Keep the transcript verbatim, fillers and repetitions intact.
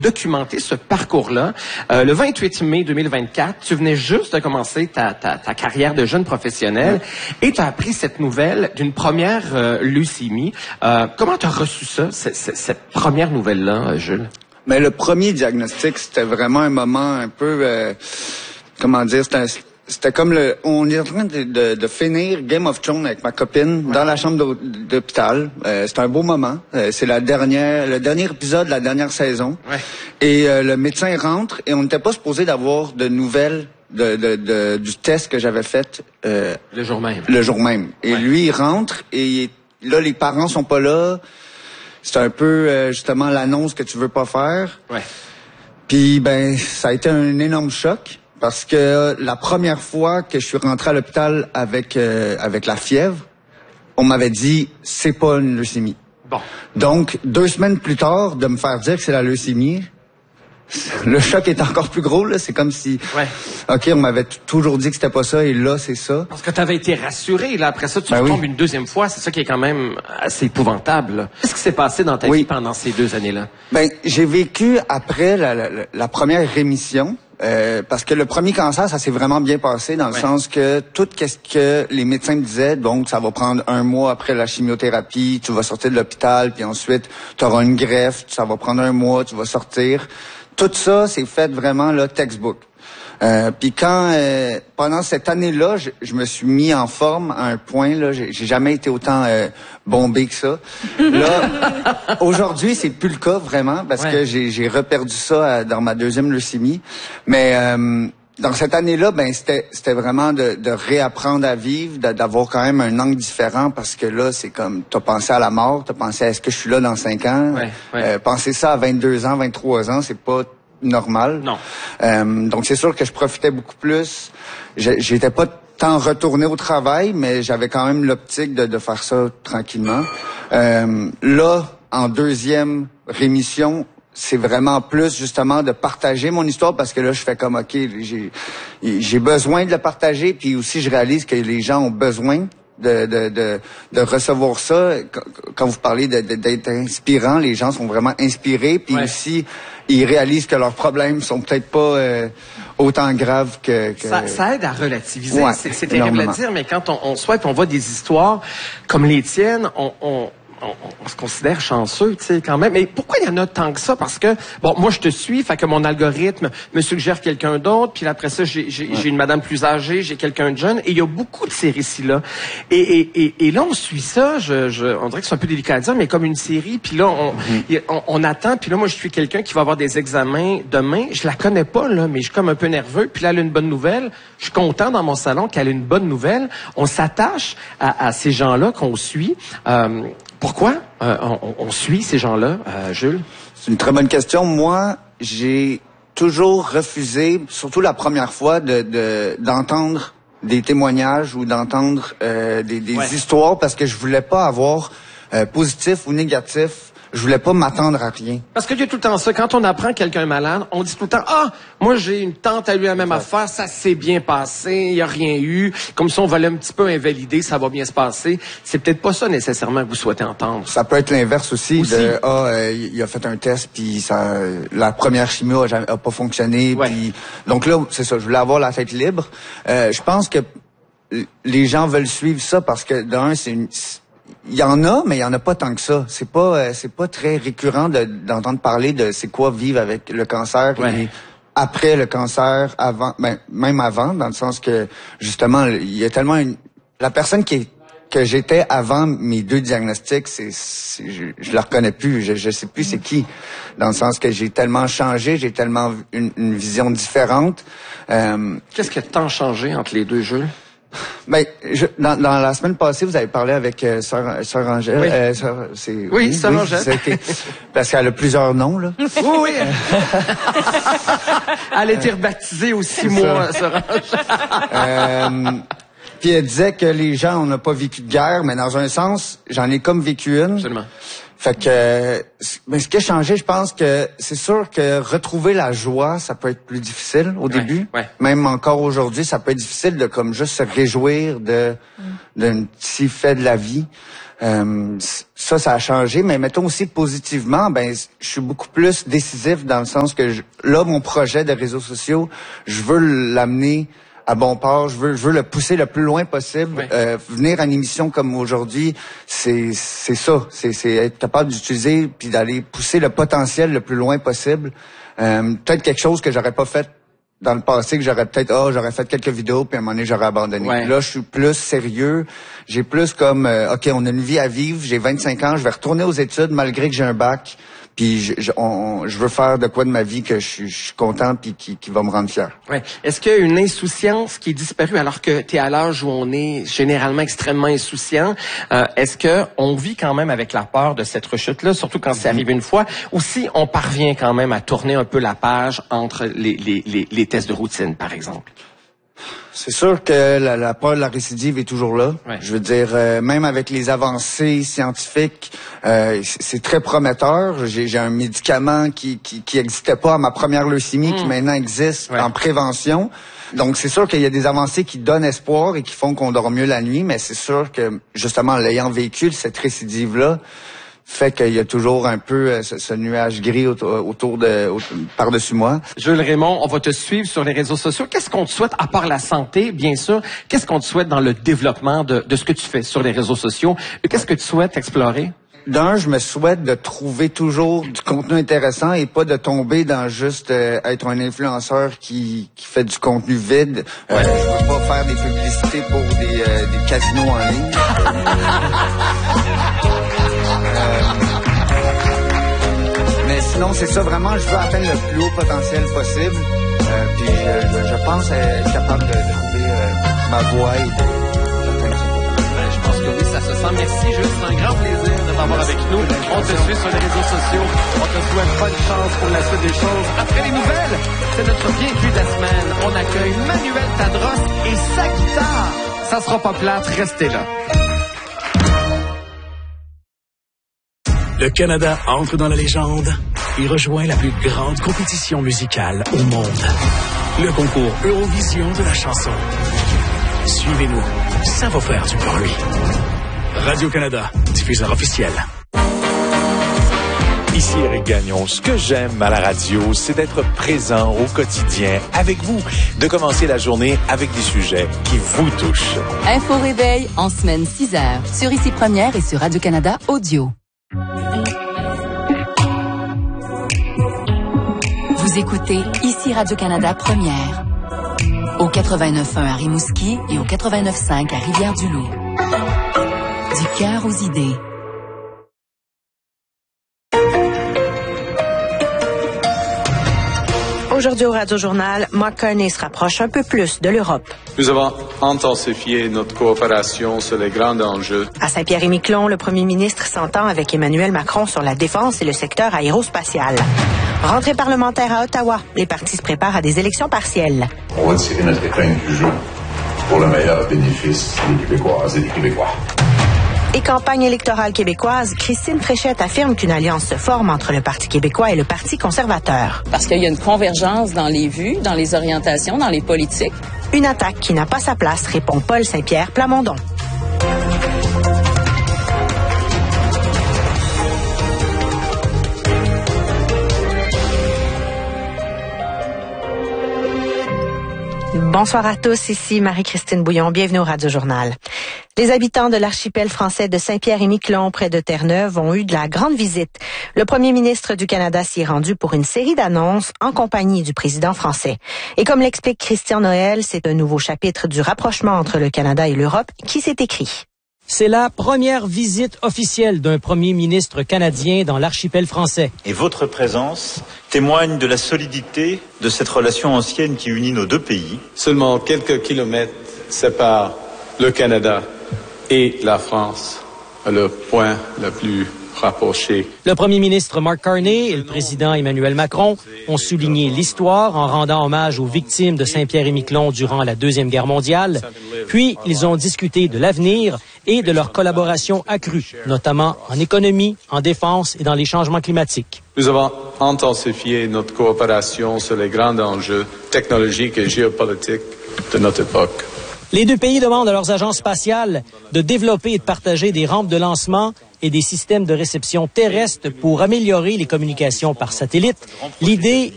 documenter ce parcours-là. Euh, le vingt-huit mai deux mille vingt-quatre, tu venais juste de commencer ta, ta, ta carrière de jeune professionnel ouais. et tu as appris cette nouvelle d'une première euh, leucémie. Euh, comment tu as reçu ça, c- c- cette première nouvelle-là, Jules? Mais le premier diagnostic, c'était vraiment un moment un peu, euh, comment dire, c'était un, C'était comme le, on est en train de, de, de finir Game of Thrones avec ma copine ouais. dans la chambre d'hôpital. Euh, c'est un beau moment. Euh, c'est la dernière, le dernier épisode de la dernière saison. Ouais. Et euh, le médecin rentre et on n'était pas supposé d'avoir de nouvelles de, de, de, du test que j'avais fait euh, le jour même. Le jour même. Et ouais. lui, il rentre et là, les parents sont pas là. C'est un peu euh, justement l'annonce que tu veux pas faire. Ouais. Puis ben, ça a été un énorme choc. Parce que la première fois que je suis rentré à l'hôpital avec euh, avec la fièvre, on m'avait dit c'est pas une leucémie. Bon. Donc deux semaines plus tard, de me faire dire que c'est la leucémie, le choc est encore plus gros là. C'est comme si, ouais. ok, on m'avait t- toujours dit que c'était pas ça et là c'est ça. Parce que tu avais été rassuré là après ça, tu ben retombes oui. une deuxième fois, c'est ça qui est quand même assez épouvantable. Là. Qu'est-ce qui s'est passé dans ta oui. vie pendant ces deux années-là? Ben j'ai vécu après la, la, la première rémission. Euh, parce que le premier cancer, ça s'est vraiment bien passé dans le ouais. sens que tout ce que les médecins me disaient, donc ça va prendre un mois après la chimiothérapie, tu vas sortir de l'hôpital, puis ensuite tu auras une greffe, ça va prendre un mois, tu vas sortir. Tout ça, c'est fait vraiment là textbook. Euh, puis quand euh, pendant cette année-là, je, je me suis mis en forme à un point là, j'ai, j'ai jamais été autant euh, bombé que ça. Là, aujourd'hui, c'est plus le cas vraiment parce ouais. que j'ai, j'ai reperdu ça euh, dans ma deuxième leucémie. Mais euh, dans cette année-là, ben c'était c'était vraiment de, de réapprendre à vivre, de, d'avoir quand même un angle différent parce que là, c'est comme t'as pensé à la mort, t'as pensé à est-ce que je suis là dans cinq ans. Ouais, ouais. Euh, penser ça à vingt-deux ans, vingt-trois ans, c'est pas normal. Non. Euh, donc c'est sûr que je profitais beaucoup plus. Je, j'étais pas tant retourné au travail, mais j'avais quand même l'optique de, de faire ça tranquillement. Euh, là, en deuxième rémission, c'est vraiment plus justement de partager mon histoire parce que là, je fais comme ok, j'ai j'ai besoin de le partager, puis aussi je réalise que les gens ont besoin de de de, de recevoir ça. Quand vous parlez de, de, d'être inspirant, les gens sont vraiment inspirés, puis ouais. aussi ils réalisent que leurs problèmes sont peut-être pas euh, autant graves que... que... Ça, ça aide à relativiser, ouais, c'est, c'est terrible à dire, mais quand on, on souhaite, on voit des histoires comme les tiennes, on... on... On, on se considère chanceux, tu sais, quand même. Mais pourquoi il y en a tant que ça? Parce que, bon, moi, je te suis, fait que mon algorithme me suggère quelqu'un d'autre, puis après ça, j'ai, j'ai, ouais. j'ai une madame plus âgée, j'ai quelqu'un de jeune, et il y a beaucoup de ces récits-là. Et, et, et, et là, on suit ça, je, je, on dirait que c'est un peu délicat à dire, mais comme une série, puis là, on, mm-hmm. on, on attend, puis là, moi, je suis quelqu'un qui va avoir des examens demain, je la connais pas, là, mais je suis comme un peu nerveux, puis là, elle a une bonne nouvelle, je suis content dans mon salon qu'elle a une bonne nouvelle, on s'attache à, à ces gens-là qu'on suit, euh, Pourquoi euh, on, on suit ces gens-là, euh, Jules? C'est une très bonne question. Moi, j'ai toujours refusé, surtout la première fois, de, de d'entendre des témoignages ou d'entendre euh, des, des ouais. histoires parce que je voulais pas avoir euh, positif ou négatif. Je voulais pas m'attendre à rien. Parce qu'il y a tout le temps ça. Quand on apprend quelqu'un est malade, on dit tout le temps, ah, moi j'ai une tante à lui la même affaire, ça s'est bien passé, il y a rien eu. Comme ça, on va un petit peu invalider, ça va bien se passer. C'est peut-être pas ça nécessairement que vous souhaitez entendre. Ça peut être l'inverse aussi, aussi. de ah, euh, il a fait un test puis ça, la première chimio a, jamais, a pas fonctionné. Ouais. Puis donc là, c'est ça. Je voulais avoir la tête libre. Euh, je pense que les gens veulent suivre ça parce que d'un, c'est une il y en a, mais il y en a pas tant que ça. C'est pas, euh, c'est pas très récurrent de, d'entendre parler de c'est quoi vivre avec le cancer ouais. et après le cancer, avant, ben, même avant, dans le sens que justement, il y a tellement une, la personne qui est que j'étais avant mes deux diagnostics, c'est, c'est je, je la reconnais plus, je, je sais plus c'est qui, dans le sens que j'ai tellement changé, j'ai tellement une, une vision différente. Euh, Qu'est-ce qui a tant changé entre les deux jeux? Ben, je, dans, dans la semaine passée, vous avez parlé avec euh, sœur, sœur Angèle. Oui, euh, sœur, c'est, oui, oui sœur oui, Angèle. C'est, parce qu'elle a plusieurs noms, là. Oui, oui. Elle a été rebaptisée aux six mois, sœur Angèle. euh, Puis elle disait que les gens, on n'a pas vécu de guerre, mais dans un sens, j'en ai comme vécu une. Absolument. Fait que, mais ce qui a changé, je pense que c'est sûr que retrouver la joie, ça peut être plus difficile au ouais, début. Ouais. Même encore aujourd'hui, ça peut être difficile de comme juste se réjouir de mm. d'un petit fait de la vie. Euh, ça, ça a changé. Mais mettons aussi positivement, ben, je suis beaucoup plus décisif dans le sens que je, là, mon projet de réseaux sociaux, je veux l'amener à bon port, je veux, je veux le pousser le plus loin possible. Oui. Euh, venir à une émission comme aujourd'hui, c'est, c'est ça, c'est, c'est être capable d'utiliser puis d'aller pousser le potentiel le plus loin possible. Euh, peut-être quelque chose que j'aurais pas fait dans le passé, que j'aurais peut-être, oh, j'aurais fait quelques vidéos puis à un moment donné j'aurais abandonné. Ouais. Là, je suis plus sérieux. J'ai plus comme, euh, ok, on a une vie à vivre. J'ai vingt-cinq ans, je vais retourner aux études malgré que j'ai un bac. Puis je, je, on, je veux faire de quoi de ma vie que je, je suis content puis qui, qui va me rendre fier. Ouais. Est-ce qu'il y a une insouciance qui est disparue alors que tu es à l'âge où on est généralement extrêmement insouciant? Euh, est-ce que on vit quand même avec la peur de cette rechute-là, surtout quand c'est arrivé une fois, ou si on parvient quand même à tourner un peu la page entre les, les, les, les tests de routine, par exemple? C'est sûr que la, la peur de la récidive est toujours là. Ouais. Je veux dire, euh, même avec les avancées scientifiques, euh, c'est très prometteur. J'ai, j'ai un médicament qui qui qui existait pas à ma première leucémie, mmh. qui maintenant existe ouais. en prévention. Donc c'est sûr qu'il y a des avancées qui donnent espoir et qui font qu'on dort mieux la nuit, mais c'est sûr que justement en l'ayant vécu, cette récidive-là fait qu'il y a toujours un peu ce, ce nuage gris autour, autour de, autour, par-dessus moi. Jules Raymond, on va te suivre sur les réseaux sociaux. Qu'est-ce qu'on te souhaite, à part la santé, bien sûr, qu'est-ce qu'on te souhaite dans le développement de, de ce que tu fais sur les réseaux sociaux? Qu'est-ce que tu souhaites explorer? D'un, je me souhaite de trouver toujours du contenu intéressant et pas de tomber dans juste euh, être un influenceur qui, qui fait du contenu vide. Euh, ouais. Je veux pas faire des publicités pour des, euh, des casinos en ligne. euh, mais sinon, c'est ça, vraiment, je veux atteindre le plus haut potentiel possible. Euh, puis je, je, je pense être capable de, de trouver euh, ma voie et de... Je pense que oui, ça se sent. Merci, Jules. C'est un grand plaisir de t'avoir avec nous. On te suit sur les réseaux sociaux. On te souhaite bonne chance pour la suite des choses. Après les nouvelles, c'est notre bienvenue de la semaine. On accueille Manuel Tadros et sa guitare. Ça sera pas plate, restez là. Le Canada entre dans la légende et rejoint la plus grande compétition musicale au monde. Le concours Eurovision de la chanson. Suivez-nous, ça va faire du bruit. Radio-Canada, diffuseur officiel. Ici Éric Gagnon. Ce que j'aime à la radio, c'est d'être présent au quotidien avec vous, de commencer la journée avec des sujets qui vous touchent. Info Réveil en semaine six heures sur Ici Première et sur Radio-Canada Audio. Vous écoutez Ici Radio-Canada Première. Au quatre-vingt-neuf point un à Rimouski et au quatre-vingt-neuf point cinq à Rivière-du-Loup. Du cœur aux idées. Aujourd'hui au Radio-Journal, Mark Carney se rapproche un peu plus de l'Europe. Nous avons intensifié notre coopération sur les grands enjeux. À Saint-Pierre-et-Miquelon, le premier ministre s'entend avec Emmanuel Macron sur la défense et le secteur aérospatial. Rentrée parlementaire à Ottawa, les partis se préparent à des élections partielles. On va tirer notre épingle du jeu pour le meilleur bénéfice des Québécoises et des Québécois. Et campagne électorale québécoise, Christine Fréchette affirme qu'une alliance se forme entre le Parti québécois et le Parti conservateur. Parce qu'il y a une convergence dans les vues, dans les orientations, dans les politiques. Une attaque qui n'a pas sa place, répond Paul Saint-Pierre Plamondon. Bonsoir à tous, ici Marie-Christine Bouillon, bienvenue au Radio-Journal. Les habitants de l'archipel français de Saint-Pierre-et-Miquelon, près de Terre-Neuve, ont eu de la grande visite. Le premier ministre du Canada s'y est rendu pour une série d'annonces en compagnie du président français. Et comme l'explique Christian Noël, c'est un nouveau chapitre du rapprochement entre le Canada et l'Europe qui s'est écrit. C'est la première visite officielle d'un premier ministre canadien dans l'archipel français. Et votre présence témoigne de la solidité de cette relation ancienne qui unit nos deux pays. Seulement quelques kilomètres séparent le Canada et la France, le point le plus rapproché. Le premier ministre Mark Carney et le président Emmanuel Macron ont souligné l'histoire en rendant hommage aux victimes de Saint-Pierre-et-Miquelon durant la Deuxième Guerre mondiale. Puis, ils ont discuté de l'avenir et de leur collaboration accrue, notamment en économie, en défense et dans les changements climatiques. Nous avons intensifié notre coopération sur les grands enjeux technologiques et géopolitiques de notre époque. Les deux pays demandent à leurs agences spatiales de développer et de partager des rampes de lancement et des systèmes de réception terrestres pour améliorer les communications par satellite. L'idée